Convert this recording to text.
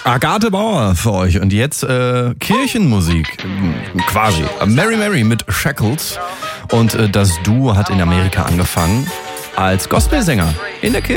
Agathe Bauer für euch und jetzt Kirchenmusik, quasi. Mary Mary mit Shackles und das Duo hat in Amerika angefangen als Gospelsänger in der Kirche.